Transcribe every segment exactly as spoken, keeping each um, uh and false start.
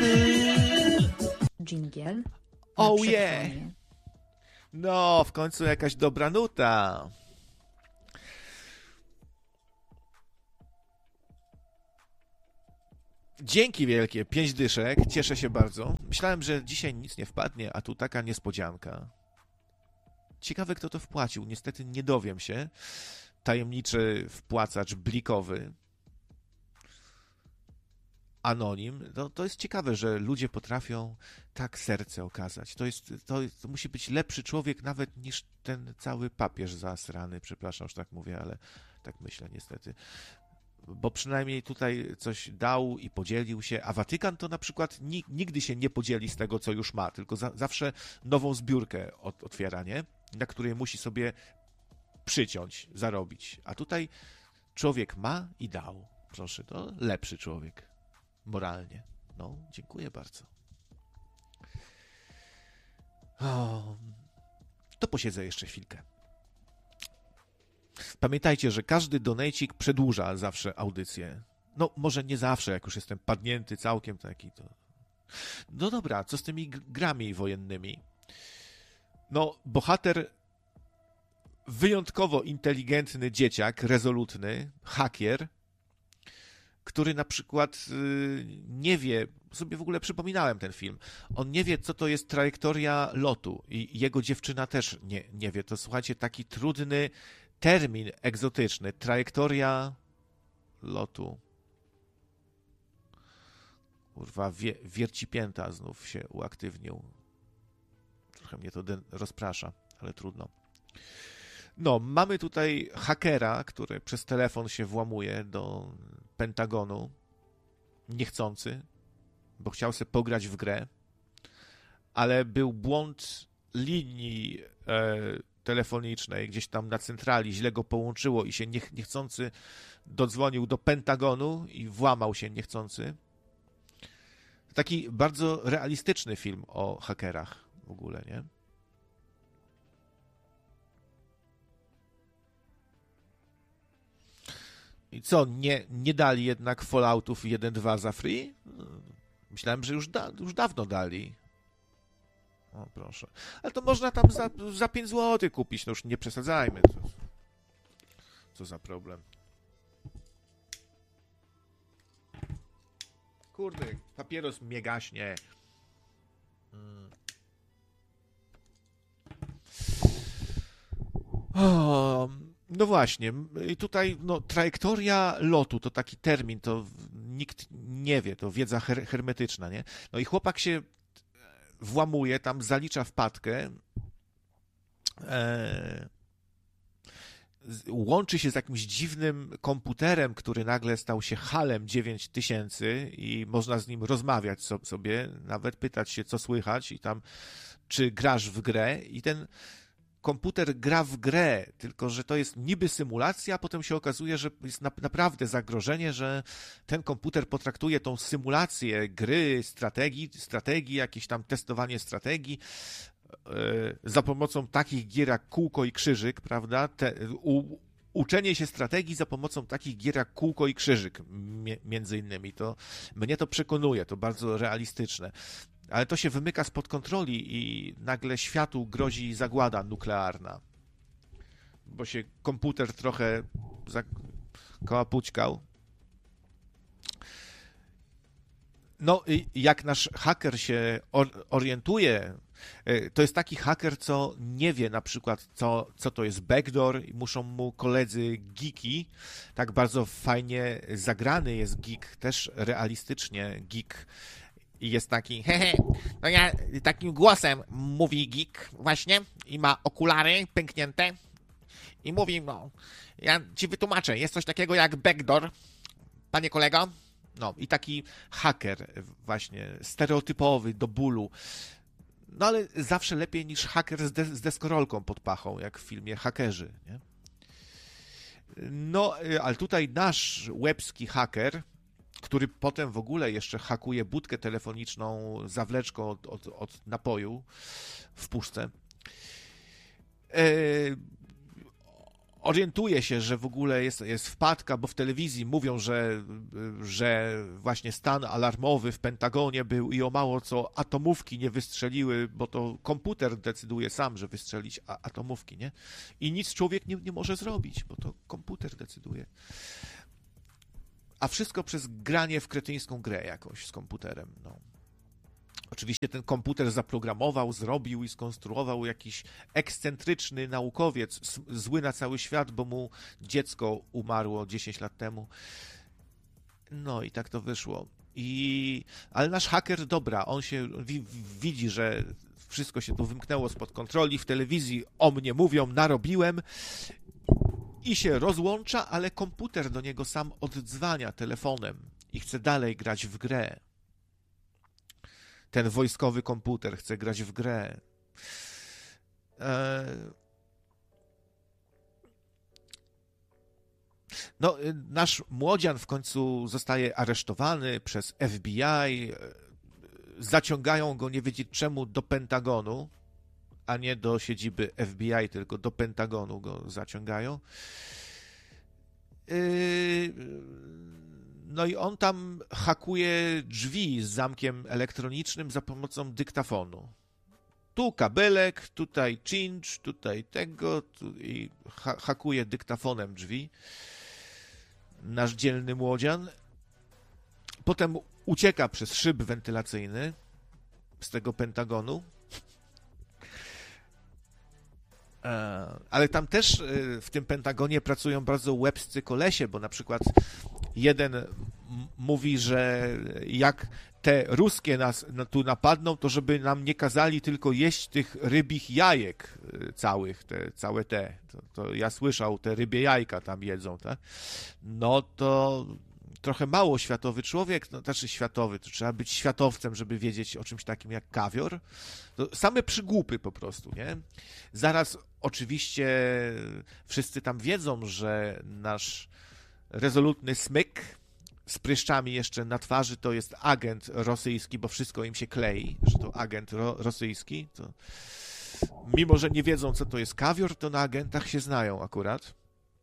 Dżingiel. Oh yeah! No, w końcu jakaś dobra nuta. Dzięki wielkie, pięć dyszek, cieszę się bardzo. Myślałem, że dzisiaj nic nie wpadnie, a tu taka niespodzianka. Ciekawe, kto to wpłacił. Niestety nie dowiem się. Tajemniczy wpłacacz blikowy. Anonim. No, to jest ciekawe, że ludzie potrafią tak serce okazać. To, jest, to, jest, to musi być lepszy człowiek nawet niż ten cały papież zasrany. Przepraszam, że tak mówię, ale tak myślę niestety. Bo przynajmniej tutaj coś dał i podzielił się, a Watykan to na przykład nigdy się nie podzieli z tego, co już ma, tylko za, zawsze nową zbiórkę od, otwiera, nie? Na której musi sobie przyciąć, zarobić. A tutaj człowiek ma i dał. Proszę, to lepszy człowiek. Moralnie. No, dziękuję bardzo. O, to posiedzę jeszcze chwilkę. Pamiętajcie, że każdy donejcik przedłuża zawsze audycję. No, może nie zawsze, jak już jestem padnięty całkiem taki to... No dobra, co z tymi grami wojennymi? No, bohater wyjątkowo inteligentny dzieciak, rezolutny, hakier, który na przykład yy, nie wie, sobie w ogóle przypominałem ten film, on nie wie, co to jest trajektoria lotu i jego dziewczyna też nie, nie wie. To słuchajcie, taki trudny termin egzotyczny, trajektoria lotu. Kurwa, wie, wiercipięta znów się uaktywnił. Trochę mnie to rozprasza, ale trudno. No, mamy tutaj hakera, który przez telefon się włamuje do Pentagonu, niechcący, bo chciał sobie pograć w grę, ale był błąd linii e, telefonicznej, gdzieś tam na centrali, źle go połączyło i się niech, niechcący dodzwonił do Pentagonu i włamał się niechcący. Taki bardzo realistyczny film o hakerach w ogóle, nie? I co, nie, nie dali jednak Falloutów jeden dwa za free? Myślałem, że już, da, już dawno dali. O, proszę. Ale to można tam za, za pięć złotych kupić, no już nie przesadzajmy. Co, co za problem. Kurde, papieros mnie gaśnie. Hmm. O, no właśnie. I tutaj no, trajektoria lotu to taki termin, to nikt nie wie, to wiedza her- hermetyczna, nie? No i chłopak się włamuje, tam zalicza wpadkę, e, łączy się z jakimś dziwnym komputerem, który nagle stał się halem dziewięć tysięcy i można z nim rozmawiać sobie, nawet pytać się, co słychać i tam, czy grasz w grę i ten komputer gra w grę, tylko że to jest niby symulacja, a potem się okazuje, że jest na, naprawdę zagrożenie, że ten komputer potraktuje tą symulację gry, strategii, strategii, jakieś tam testowanie strategii yy, za pomocą takich gier jak kółko i krzyżyk, prawda? Te, u, uczenie się strategii za pomocą takich gier jak kółko i krzyżyk, m- między innymi. To, mnie to przekonuje, to bardzo realistyczne. Ale to się wymyka spod kontroli i nagle światu grozi zagłada nuklearna. Bo się komputer trochę kołapućkał. No i jak nasz haker się orientuje, to jest taki haker, co nie wie na przykład, co, co to jest backdoor i muszą mu koledzy geeki, tak bardzo fajnie zagrany jest geek, też realistycznie geek, i jest taki, hehe, no ja takim głosem mówi geek właśnie i ma okulary pęknięte i mówi, no, ja ci wytłumaczę, jest coś takiego jak backdoor, panie kolego. No i taki haker właśnie, stereotypowy do bólu. No ale zawsze lepiej niż haker z, de- z deskorolką pod pachą, jak w filmie Hakerzy, nie? No, ale tutaj nasz łebski haker, który potem w ogóle jeszcze hakuje budkę telefoniczną zawleczką od, od, od napoju w puszce. E, orientuje się, że w ogóle jest, jest wpadka, bo w telewizji mówią, że, że właśnie stan alarmowy w Pentagonie był i o mało co atomówki nie wystrzeliły, bo to komputer decyduje sam, że wystrzelić atomówki, nie? I nic człowiek nie, nie może zrobić, bo to komputer decyduje. A wszystko przez granie w kretyńską grę jakąś z komputerem, no. Oczywiście ten komputer zaprogramował, zrobił i skonstruował jakiś ekscentryczny naukowiec, zły na cały świat, bo mu dziecko umarło dziesięć lat temu. No i tak to wyszło. I... Ale nasz haker, dobra, on się wi- widzi, że wszystko się tu wymknęło spod kontroli, w telewizji o mnie mówią, narobiłem i się rozłącza, ale komputer do niego sam oddzwania telefonem i chce dalej grać w grę. Ten wojskowy komputer chce grać w grę. No, nasz młodzian w końcu zostaje aresztowany przez F B I. Zaciągają go nie wiedzieć czemu do Pentagonu, a nie do siedziby F B I, tylko do Pentagonu go zaciągają. No i on tam hakuje drzwi z zamkiem elektronicznym za pomocą dyktafonu. Tu kabelek, tutaj cinch, tutaj tego tu i ha- hakuje dyktafonem drzwi. Nasz dzielny młodzian. Potem ucieka przez szyb wentylacyjny z tego Pentagonu. Ale tam też w tym Pentagonie pracują bardzo łebscy kolesie, bo na przykład jeden m- mówi, że jak te ruskie nas tu napadną, to żeby nam nie kazali tylko jeść tych rybich jajek całych, te, całe te. To, to ja słyszał, te rybie jajka tam jedzą, tak? No to trochę mało światowy człowiek, no znaczy światowy, to trzeba być światowcem, żeby wiedzieć o czymś takim jak kawior. To same przygłupy po prostu, nie? Zaraz oczywiście wszyscy tam wiedzą, że nasz rezolutny smyk z pryszczami jeszcze na twarzy to jest agent rosyjski, bo wszystko im się klei, że to agent ro- rosyjski. To... Mimo że nie wiedzą, co to jest kawior, to na agentach się znają akurat.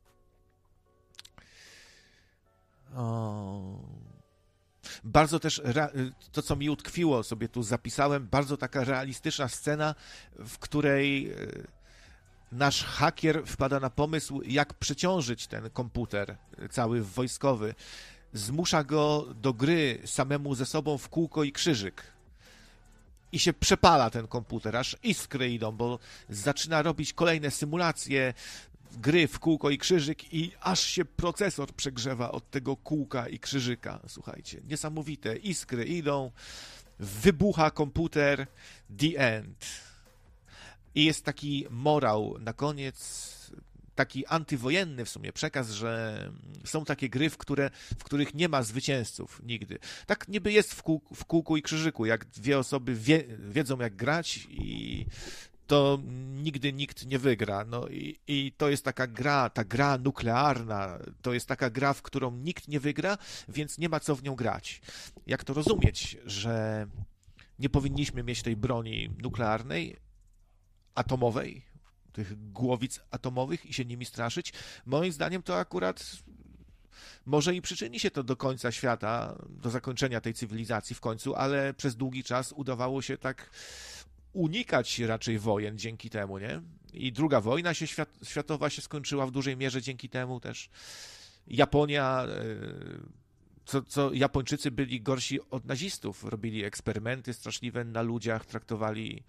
O. Bardzo też, to co mi utkwiło, sobie tu zapisałem, bardzo taka realistyczna scena, w której nasz hakier wpada na pomysł, jak przeciążyć ten komputer cały wojskowy. Zmusza go do gry samemu ze sobą w kółko i krzyżyk. I się przepala ten komputer, aż iskry idą, bo zaczyna robić kolejne symulacje, gry w kółko i krzyżyk i aż się procesor przegrzewa od tego kółka i krzyżyka. Słuchajcie, niesamowite. Iskry idą, wybucha komputer, the end. I jest taki morał na koniec, taki antywojenny w sumie przekaz, że są takie gry, w, które, w których nie ma zwycięzców nigdy. Tak niby jest w, kół, w kółku i krzyżyku, jak dwie osoby wie, wiedzą jak grać i to nigdy nikt nie wygra. No i, i to jest taka gra, ta gra nuklearna, to jest taka gra, w którą nikt nie wygra, więc nie ma co w nią grać. Jak to rozumieć, że nie powinniśmy mieć tej broni nuklearnej, atomowej, tych głowic atomowych i się nimi straszyć? Moim zdaniem to akurat może i przyczyni się to do końca świata, do zakończenia tej cywilizacji w końcu, ale przez długi czas udawało się tak unikać raczej wojen dzięki temu, nie? I druga wojna się świat, światowa się skończyła w dużej mierze dzięki temu też. Japonia, co, co Japończycy byli gorsi od nazistów, robili eksperymenty straszliwe na ludziach, traktowali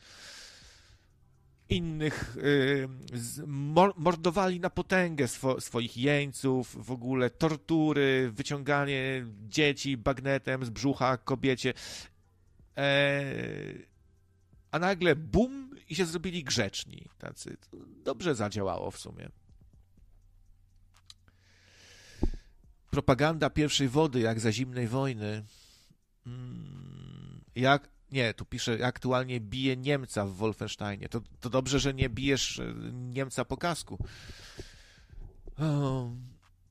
innych, mordowali na potęgę swo, swoich jeńców, w ogóle tortury, wyciąganie dzieci bagnetem z brzucha kobiecie. Eee, a nagle bum i się zrobili grzeczni. Tacy. Dobrze zadziałało w sumie. Propaganda pierwszej wody, jak za zimnej wojny. Jak, nie, tu pisze, aktualnie bije Niemca w Wolfensteinie. To, to dobrze, że nie bijesz Niemca po kasku. Oh.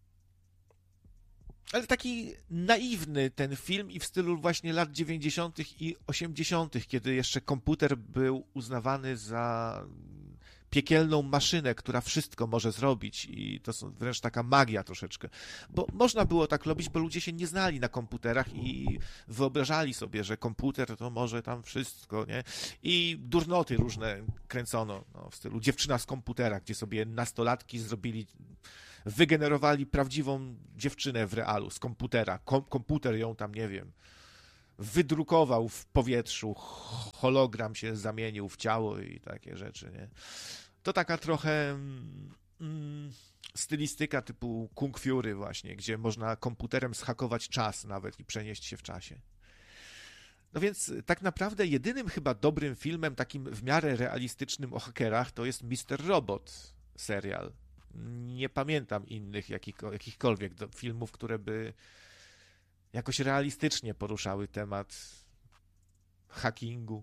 Ale taki naiwny ten film i w stylu właśnie lat dziewięćdziesiątych i osiemdziesiątych, kiedy jeszcze komputer był uznawany za piekielną maszynę, która wszystko może zrobić i to są wręcz taka magia troszeczkę. Bo można było tak robić, bo ludzie się nie znali na komputerach i wyobrażali sobie, że komputer to może tam wszystko, nie? I durnoty różne kręcono, no, w stylu dziewczyna z komputera, gdzie sobie nastolatki zrobili, wygenerowali prawdziwą dziewczynę w realu z komputera. Kom- komputer ją tam, nie wiem, wydrukował w powietrzu, hologram się zamienił w ciało i takie rzeczy, nie? To taka trochę mm, stylistyka typu Kung Fury właśnie, gdzie można komputerem zhakować czas nawet i przenieść się w czasie. No więc tak naprawdę jedynym chyba dobrym filmem takim w miarę realistycznym o hakerach to jest mister Robot serial. Nie pamiętam innych jakich- jakichkolwiek do, filmów, które by jakoś realistycznie poruszały temat hackingu.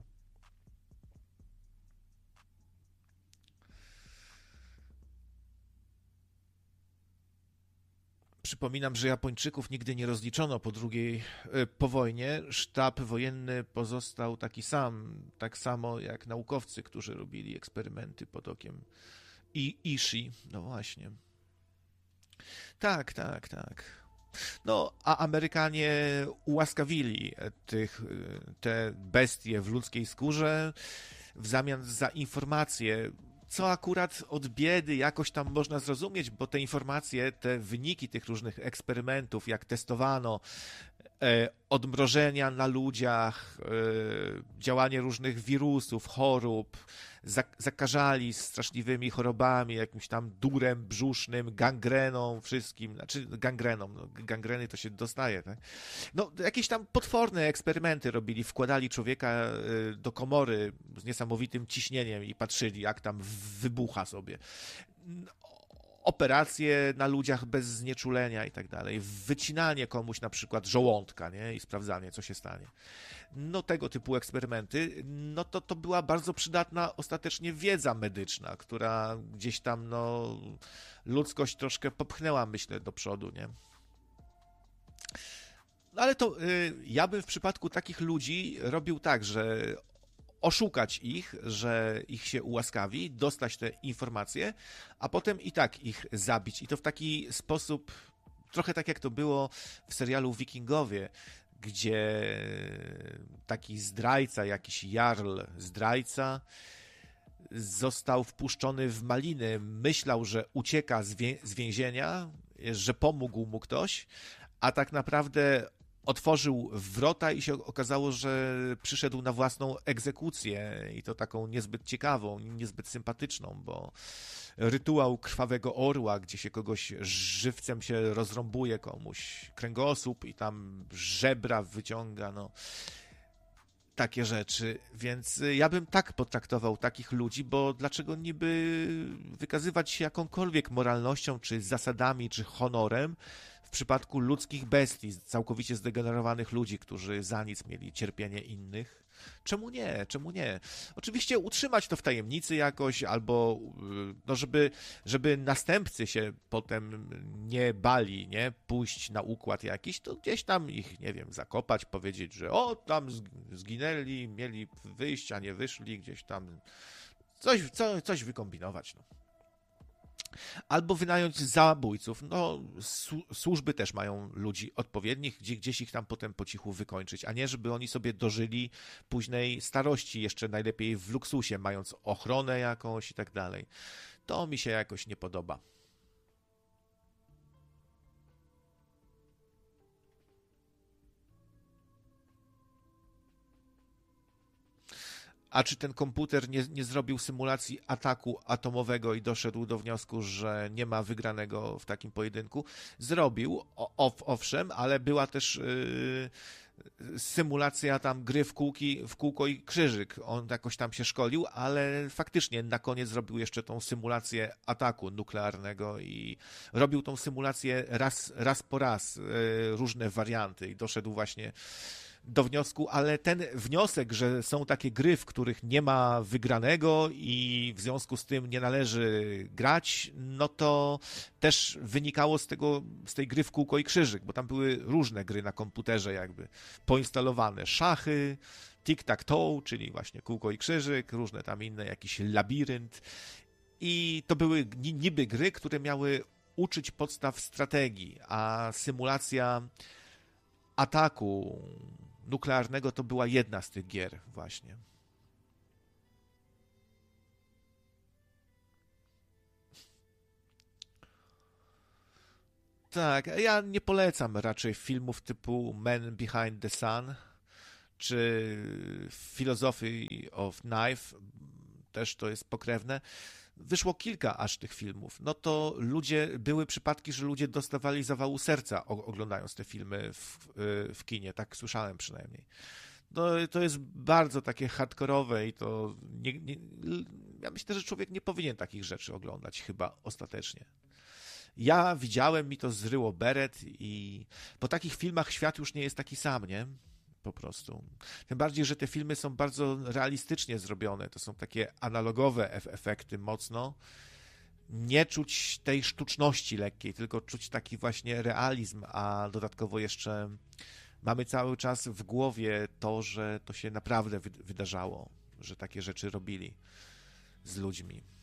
Przypominam, że Japończyków nigdy nie rozliczono po drugiej, po wojnie. Sztab wojenny pozostał taki sam, tak samo jak naukowcy, którzy robili eksperymenty pod okiem I Ishii. No właśnie. Tak, tak, tak. No, a Amerykanie ułaskawili tych, te bestie w ludzkiej skórze w zamian za informacje, co akurat od biedy jakoś tam można zrozumieć, bo te informacje, te wyniki tych różnych eksperymentów, jak testowano, e, odmrożenia na ludziach, e, działanie różnych wirusów, chorób, zak- zakażali straszliwymi chorobami, jakimś tam durem brzusznym, gangreną, wszystkim, znaczy gangreną, no, gangreny to się dostaje, tak? No, jakieś tam potworne eksperymenty robili, wkładali człowieka e, do komory z niesamowitym ciśnieniem i patrzyli, jak tam wybucha sobie. Operacje na ludziach bez znieczulenia i tak dalej, wycinanie komuś na przykład żołądka, nie? I sprawdzanie, co się stanie. No tego typu eksperymenty, no to to była bardzo przydatna ostatecznie wiedza medyczna, która gdzieś tam, no, ludzkość troszkę popchnęła, myślę, do przodu, nie? No ale to y, ja bym w przypadku takich ludzi robił tak, że oszukać ich, że ich się ułaskawi, dostać te informacje, a potem i tak ich zabić. I to w taki sposób, trochę tak jak to było w serialu Wikingowie, gdzie taki zdrajca, jakiś jarl zdrajca został wpuszczony w maliny, myślał, że ucieka z, wie- z więzienia, że pomógł mu ktoś, a tak naprawdę otworzył wrota i się okazało, że przyszedł na własną egzekucję i to taką niezbyt ciekawą, niezbyt sympatyczną, bo rytuał krwawego orła, gdzie się kogoś żywcem się rozrąbuje komuś kręgosłup i tam żebra wyciąga, no takie rzeczy, więc ja bym tak potraktował takich ludzi, bo dlaczego niby wykazywać się jakąkolwiek moralnością, czy zasadami, czy honorem w przypadku ludzkich bestii, całkowicie zdegenerowanych ludzi, którzy za nic mieli cierpienie innych. Czemu nie? Czemu nie? Oczywiście utrzymać to w tajemnicy jakoś, albo no żeby, żeby następcy się potem nie bali, nie? Pójść na układ jakiś, to gdzieś tam ich, nie wiem, zakopać, powiedzieć, że o, tam zginęli, mieli wyjść, a nie wyszli, gdzieś tam coś, co, coś wykombinować, no. Albo wynająć zabójców. No, służby też mają ludzi odpowiednich, gdzie, gdzieś ich tam potem po cichu wykończyć, a nie żeby oni sobie dożyli późnej starości, jeszcze najlepiej w luksusie, mając ochronę jakąś i tak dalej. To mi się jakoś nie podoba. A czy ten komputer nie, nie zrobił symulacji ataku atomowego i doszedł do wniosku, że nie ma wygranego w takim pojedynku? Zrobił, o, owszem, ale była też yy, symulacja tam gry w, kółki, w kółko i krzyżyk. On jakoś tam się szkolił, ale faktycznie na koniec zrobił jeszcze tą symulację ataku nuklearnego i robił tą symulację raz, raz po raz, yy, różne warianty i doszedł właśnie do wniosku, ale ten wniosek, że są takie gry, w których nie ma wygranego i w związku z tym nie należy grać, no to też wynikało z tego, z tej gry w kółko i krzyżyk, bo tam były różne gry na komputerze jakby poinstalowane. Szachy, tic-tac-toe, czyli właśnie kółko i krzyżyk, różne tam inne, jakiś labirynt I to były niby gry, które miały uczyć podstaw strategii, a symulacja ataku nuklearnego to była jedna z tych gier właśnie. Tak, ja nie polecam raczej filmów typu Man Behind the Sun czy Philosophy of Knife, też to jest pokrewne. Wyszło kilka aż tych filmów. No to ludzie, były przypadki, że ludzie dostawali zawału serca oglądając te filmy w, w kinie, tak słyszałem przynajmniej. No, to jest bardzo takie hardkorowe i to nie, nie, ja myślę, że człowiek nie powinien takich rzeczy oglądać chyba ostatecznie. Ja widziałem, mi to zryło beret i po takich filmach świat już nie jest taki sam, nie? Po prostu. Tym bardziej, że te filmy są bardzo realistycznie zrobione. To są takie analogowe efekty mocno. Nie czuć tej sztuczności lekkiej, tylko czuć taki właśnie realizm, a dodatkowo jeszcze mamy cały czas w głowie to, że to się naprawdę wydarzało, że takie rzeczy robili z ludźmi.